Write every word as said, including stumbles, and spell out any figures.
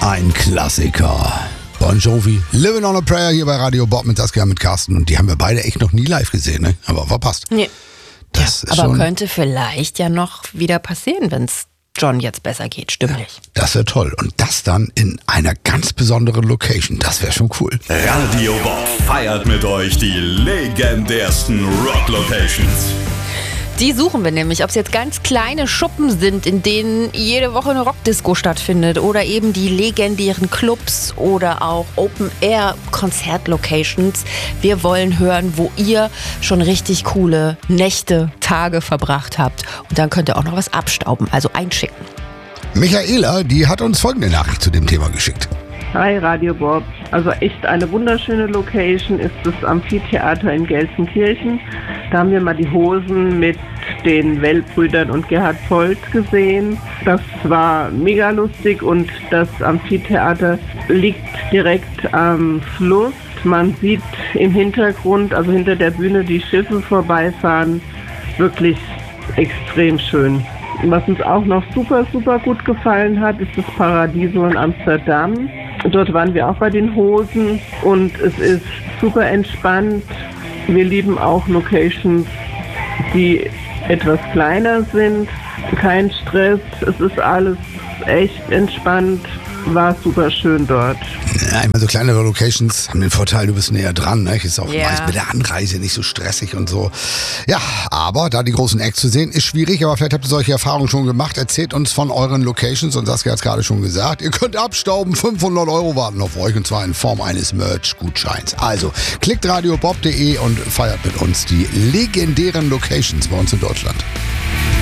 Ein Klassiker. Bon Jovi, Living on a Prayer hier bei Radio Bob mit Saskia, mit Carsten. Und die haben wir beide echt noch nie live gesehen, ne? Aber verpasst. Nee. Das ja, ist aber schon, könnte vielleicht ja noch wieder passieren, wenn es John jetzt besser geht, stimmlich. das wäre toll. Und das dann in einer ganz besonderen Location. Das wäre schon cool. Radio Bob feiert mit euch die legendärsten Rock-Locations. Die suchen wir nämlich, ob es jetzt ganz kleine Schuppen sind, in denen jede Woche eine Rockdisco stattfindet oder eben die legendären Clubs oder auch Open-Air-Konzert-Locations. Wir wollen hören, wo ihr schon richtig coole Nächte, Tage verbracht habt. Und dann könnt ihr auch noch was abstauben, also einschicken. Michaela, die hat uns folgende Nachricht zu dem Thema geschickt. Hi Radio Bob. Also echt eine wunderschöne Location ist das Amphitheater in Gelsenkirchen. Da haben wir mal die Hosen mit den Weltbrüdern und Gerhard Polt gesehen. Das war mega lustig und das Amphitheater liegt direkt am Fluss. Man sieht im Hintergrund, also hinter der Bühne, die Schiffe vorbeifahren. Wirklich extrem schön. Was uns auch noch super, super gut gefallen hat, ist das Paradiso in Amsterdam. Dort waren wir auch bei den Hosen und es ist super entspannt. Wir lieben auch Locations, die etwas kleiner sind. Kein Stress, es ist alles echt entspannt. War super schön dort. Ja, ich meine, so kleinere Locations haben den Vorteil, du bist näher dran. Ne? Ist auch Ja. meist mit der Anreise nicht so stressig und so. Ja, aber da die großen Acts zu sehen, ist schwierig. Aber vielleicht habt ihr solche Erfahrungen schon gemacht. Erzählt uns von euren Locations. Und Saskia hat es gerade schon gesagt. Ihr könnt abstauben. fünfhundert Euro warten auf euch. Und zwar in Form eines Merch-Gutscheins. Also, klickt radiobob punkt de und feiert mit uns die legendären Locations bei uns in Deutschland.